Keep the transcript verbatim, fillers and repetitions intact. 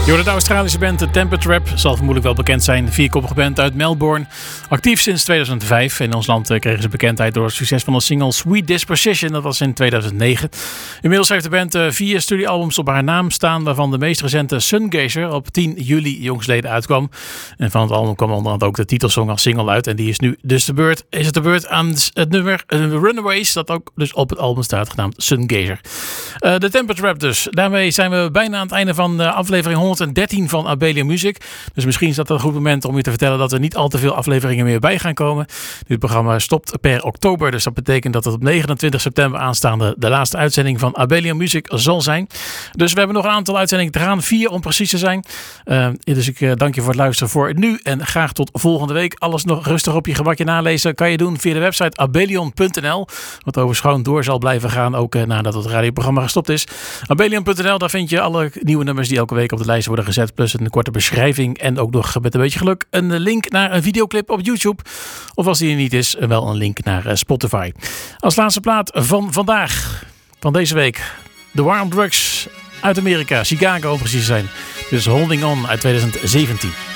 Je hoort de Australische band The Temper Trap, zal vermoedelijk wel bekend zijn. De vierkoppige band uit Melbourne, actief sinds tweeduizend vijf. In ons land kregen ze bekendheid door het succes van de single Sweet Disposition, dat was in tweeduizend negen. Inmiddels heeft de band vier studioalbums op haar naam staan, waarvan de meest recente Sungazer op tien juli jongstleden uitkwam. En van het album kwam onder andere ook de titelsong als single uit. En die is nu dus de beurt, is het de beurt aan het nummer Runaways, dat ook dus op het album staat, genaamd Sungazer. Uh, de Temper Trap dus. Daarmee zijn we bijna aan het einde van de aflevering honderddertien van Abelian Music. Dus misschien is dat een goed moment om je te vertellen dat er niet al te veel afleveringen meer bij gaan komen. Dit programma stopt per oktober. Dus dat betekent dat het op negenentwintig september aanstaande de laatste uitzending van Abelian Music zal zijn. Dus we hebben nog een aantal uitzendingen te gaan. Vier om precies te zijn. Uh, dus ik uh, dank je voor het luisteren voor nu. En graag tot volgende week. Alles nog rustig op je gemakje nalezen kan je doen via de website abelion punt n l. Wat overigens gewoon door zal blijven gaan. Ook uh, nadat het radioprogramma gestopt is. abelion punt n l, daar vind je alle nieuwe nummers die elke week op de lijst worden gezet. Plus een korte beschrijving. En ook nog met een beetje geluk een link naar een videoclip op YouTube. Of als die er niet is, wel een link naar uh, Spotify. Als laatste plaat van vandaag. Van deze week. The War on Drugs uit Amerika. Chicago om precies te zijn. Dus Holding On uit tweeduizend zeventien.